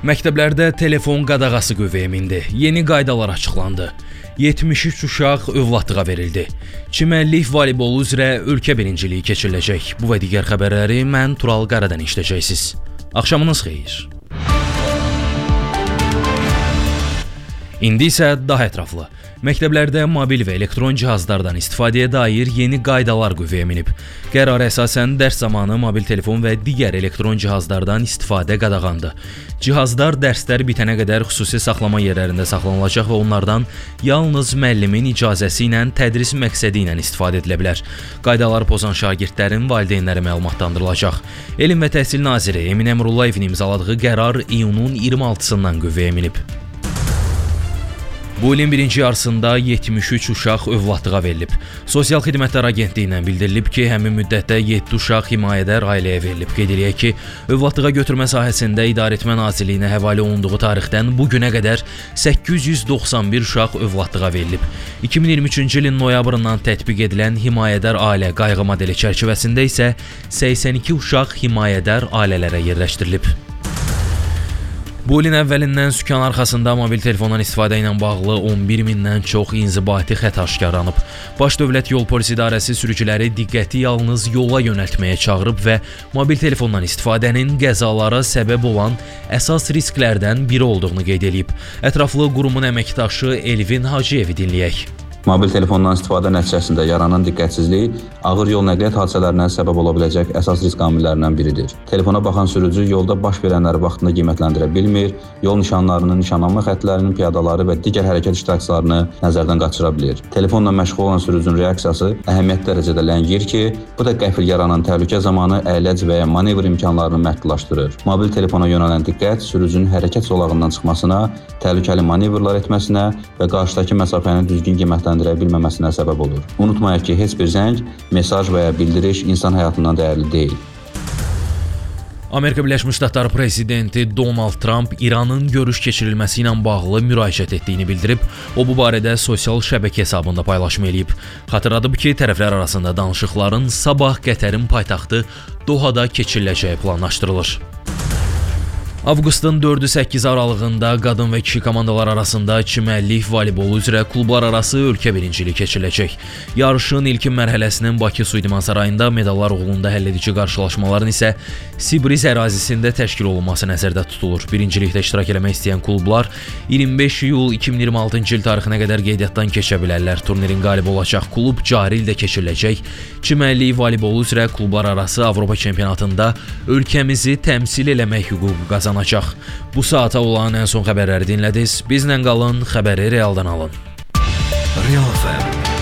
Məktəblərdə telefon qadağası qüvvəyə mindi. Yeni qaydalar açıqlandı. 73 uşaq övladlığa verildi. Çimərlik voleybolu üzrə ölkə birinciliyi keçiriləcək. Bu və digər xəbərləri mən Tural Qaradan işləyəcəksiniz. Axşamınız xeyir. İndi isə daha ətraflı. Məktəblərdə mobil və elektron cihazlardan istifadəyə dair yeni qaydalar qüvvəyə minib. Qərara əsasən dərs zamanı mobil telefon və digər elektron cihazlardan istifadə qadağandır. Cihazlar dərslər bitənə qədər xüsusi saxlama yerlərində saxlanılacaq və onlardan yalnız müəllimin icazəsi ilə tədris məqsədi ilə istifadə edilə bilər. Qaydaları pozan şagirdlərin valideynləri məlumatlandırılacaq. Elm və Təhsil naziri Emin Əmrullayevin imzaladığı qərar iyunun 26-sından qüvvəyə minib. Bu ilin birinci yarısında 73 uşaq övladlığa verilib. Sosial Xidmətlər Agentliyindən bildirilib ki, həmin müddətdə 7 uşaq himayədar ailəyə verilib. Qeyd eləyək ki, övladlığa götürmə sahəsində İdarəetmə Nazirliyinə həvalə olunduğu tarixdən bu günə qədər 891 uşaq övladlığa verilib. 2023-cü ilin noyabrından tətbiq edilən himayədar ailə qayğı modeli çərçivəsində isə 82 uşaq himayədar ailələrə yerləşdirilib. Bu ilin əvvəlindən sükan arxasında mobil telefondan istifadə ilə bağlı 11 mindən çox inzibati xəta aşkarlanıb. Baş Dövlət Yol Polisi İdarəsi sürücüləri diqqəti yalnız yola yönəltməyə çağırıb və mobil telefondan istifadənin qəzalara səbəb olan əsas risklərdən biri olduğunu qeyd edib. Ətraflı qurumun əməkdaşı Elvin Hacıyevi dinləyək. Mobil telefondan istifadə nəticəsində yaranan diqqətsizlik ağır yol nəqliyyat hadisələrinə səbəb ola biləcək əsas risk amillərindən biridir. Telefona baxan sürücü yolda baş verənləri vaxtında qiymətləndirə bilmir, yol nişanlarının, nişanlanma xəttlərinin, piyadaları və digər hərəkət iştirakçılarını nəzərdən qaçıra bilir. Telefonla məşğul olan sürücünün reaksiyası əhəmiyyətli dərəcədə ləngiyir ki, bu da qəfil yaranan təhlükə zamanı əyləc və ya manevr imkanlarını məhdudlaşdırır. Mobil telefona yönələn diqqət sürücünün hərəkət zolağından çıxmasına, təhlükəli manevrlar etməsinə və qarşıdakı məsafəni düzgün qiymətləndirə bilməməsinə səbəb olur. Unutmayaq ki, heç bir zəng, mesaj və ya bildiriş insan həyatından dəyərli deyil. Amerika Birləşmiş Ştatları prezidenti Donald Trump İranın görüş keçirilməsi ilə bağlı müraciət etdiyini bildirib. O bu barədə sosial şəbəkə hesabında paylaşım eləyib. Xatırladıb ki, tərəflər arasında danışıqların sabah Qətərin paytaxtı Dohada keçiriləcəyi planlaşdırılır. Avqustun 4-8 aralığında qadın və kişi komandalar arasında çimərlik voleybolu üzrə klublar arası ölkə birinciliyi keçiriləcək. Yarışın ilkin mərhələsinin Bakı Su İdman Sarayında medallar uğrunda həlledici qarşılaşmaların isə Sibriz ərazisində təşkil olunması nəzərdə tutulur. Birincilikdə iştirak etmək istəyən klublar 25 iyul 2026-cı il tarixinə qədər qeydiyyatdan keçə bilərlər. Turnirin qalibi olacaq klub cari ildə keçiriləcək çimərlik voleybolu üzrə klublar arası Avropa çempionatında ölkəmizi təmsil eləmək hüququ qazanacaq. Bu saata olan ən son xəbərləri dinlədiniz. Bizlə qalın, xəbəri realdan alın. Real FM